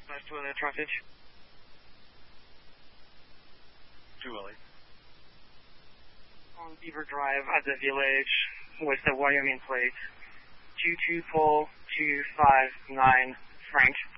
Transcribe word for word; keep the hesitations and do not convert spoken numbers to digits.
Nice to the traffic. Too early. On Beaver Drive at the village with the Wyoming plate. two two four two five nine Frank.